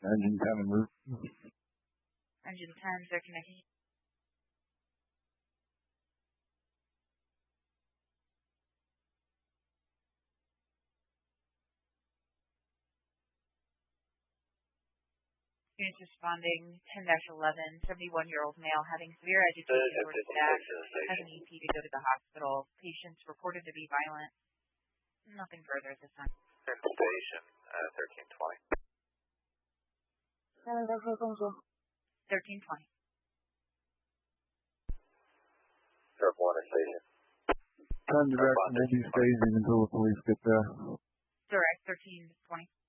Engine 10 and move. Engine 10, they're connecting. Units responding 10-11, 71-year-old male having severe agitation or attack, has an EP to go to the hospital. Patients reported to be violent. Nothing further at this time. In station, 1320. 1320. Sharp 1 at station. Time direct, maybe staging until the police get there. Direct, 1320.